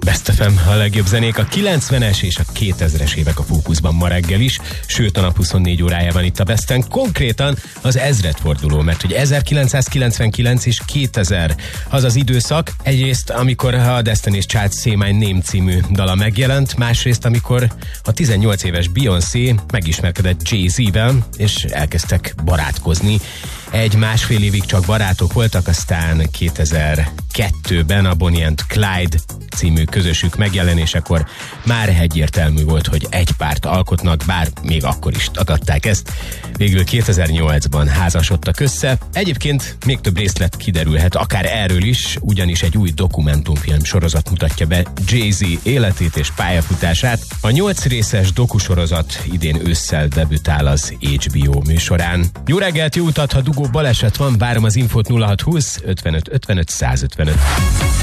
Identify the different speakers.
Speaker 1: Best FM, a legjobb zenék, a 90-es és a 2000-es évek a fókuszban ma reggel is, sőt a nap 24 órájában itt a Besten, konkrétan az ezredforduló, mert hogy 1999 és 2000 az az időszak, egyrészt amikor a Destiny's Child Say My Name című dala megjelent, másrészt amikor a 18 éves Beyoncé megismerkedett Jay-Z-vel, és elkezdtek barátkozni. Egy-másfél évig csak barátok voltak, aztán 2002-ben a Bonnie and Clyde című közösük megjelenésekor már egyértelmű volt, hogy egy párt alkotnak, bár még akkor is tagadták ezt. Végül 2008-ban házasodtak össze. Egyébként még több részlet kiderülhet, akár erről is, ugyanis egy új dokumentumfilm sorozat mutatja be Jay-Z életét és pályafutását. A 8 részes dokusorozat idén ősszel debütál az HBO műsorán. Jó reggelt, jó utat, ha dugó baleset van, várom az infót 0620 55 55 155.